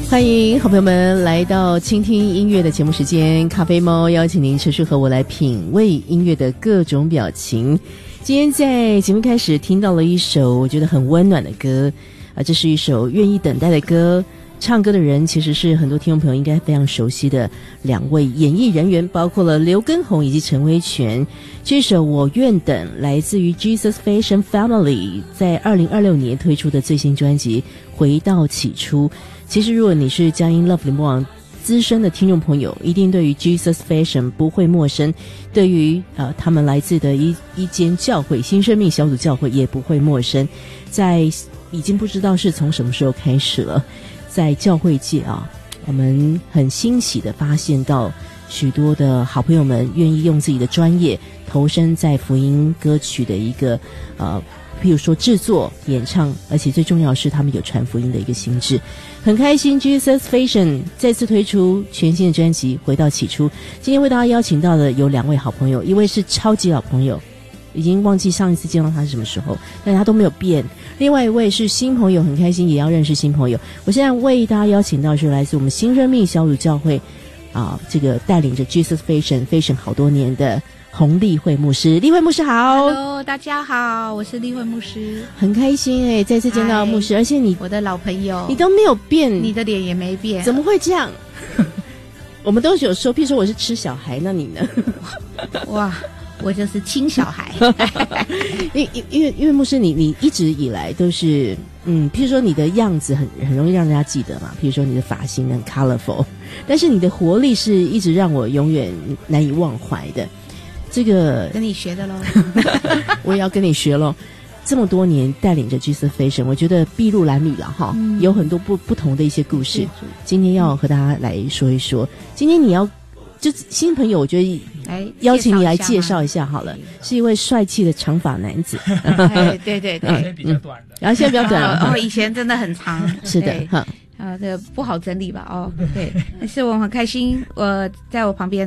欢迎好朋友们来到倾听音乐的节目时间，咖啡猫邀请您持续和我来品味音乐的各种表情。今天在节目开始听到了一首我觉得很温暖的歌这是一首愿意等待的歌，唱歌的人其实是很多听众朋友应该非常熟悉的两位演艺人员，包括了刘畊宏以及陈威全。这首我愿等来自于 Jesus Fashion Family 在2026年推出的最新专辑回到起初。其实如果你是佳音 Love 联播网资深的听众朋友，一定对于 Jesus Fashion 不会陌生，对于他们来自的一间教会新生命小组教会也不会陌生。在已经不知道是从什么时候开始了，在教会界我们很欣喜的发现到许多的好朋友们愿意用自己的专业投身在福音歌曲的一个譬如说制作演唱，而且最重要的是他们有传福音的一个心智。很开心 Jesus Fashion 再次推出全新的专辑回到起初。今天为大家邀请到的有两位好朋友，一位是超级老朋友，已经忘记上一次见到他是什么时候，但他都没有变。另外一位是新朋友，很开心也要认识新朋友。我现在为大家邀请到是来自我们新生命小组教会这个带领着 Jesus Fashion 好多年的洪丽慧牧师。丽慧牧师好。 Hello， 大家好，我是丽慧牧师。 很开心再次见到牧师，而且你我的老朋友， 你都没有变， 你的脸也没变， 怎么会这样？我们都有说，譬如说我是吃小孩，那你呢？ 哇，我就是亲小孩。 因为牧师你一直以来都是譬如说你的样子很容易让人家记得嘛，譬如说你的发型很 colorful， 但是你的活力是一直让我永远难以忘怀的。这个跟你学的咯。 我也要跟你学咯。这么多年带领着 Jesus Fashion， 我觉得筚路蓝缕了有很多不同的一些故事。今天要和大家来说一说。今天你要就新朋友，我觉得邀请你来介绍一下好了，是一位帅气的长发男子。 对对对， 现在比较短的， 然后现在比较短了。 以前真的很长。 是的， 这个不好整理吧？对，但是我很开心，在我旁边